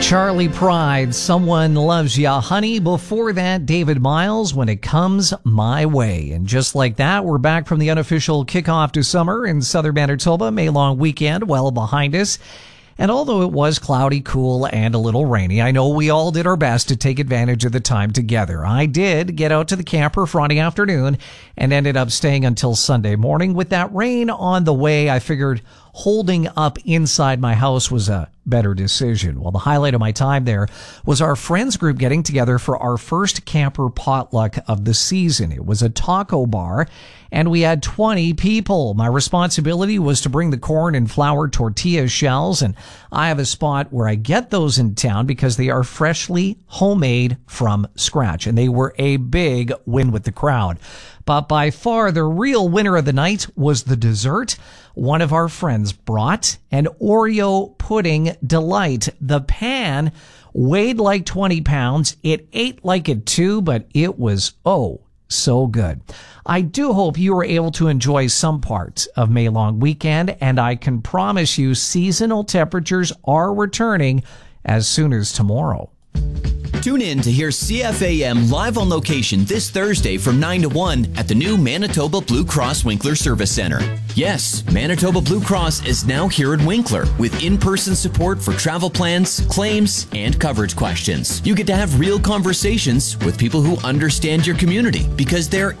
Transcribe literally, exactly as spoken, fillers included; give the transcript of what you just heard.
Charlie Pride, Someone Loves Ya, Honey. Before that, David Miles, When It Comes My Way. And just like that, we're back from the unofficial kickoff to summer in southern Manitoba. May-long weekend well behind us. And although it was cloudy, cool, and a little rainy, I know we all did our best to take advantage of the time together. I did get out to the camper Friday afternoon and ended up staying until Sunday morning. With that rain on the way, I figured holding up inside my house was a better decision. Well, the highlight of my time there was our friends group getting together for our first camper potluck of the season. It was a taco bar, and we had twenty people. My responsibility was to bring the corn and flour tortilla shells, and I have a spot where I get those in town because they are freshly homemade from scratch, and they were a big win with the crowd. But by far the real winner of the night was the dessert. One of our friends brought an Oreo pudding delight. The pan weighed like twenty pounds. It ate like it too, but it was, oh, so good. I do hope you were able to enjoy some parts of May-long weekend, and I can promise you seasonal temperatures are returning as soon as tomorrow. Tune in to hear C F A M live on location this Thursday from nine to one at the new Manitoba Blue Cross Winkler Service Center. Yes, Manitoba Blue Cross is now here in Winkler with in-person support for travel plans, claims, and coverage questions. You get to have real conversations with people who understand your community because they're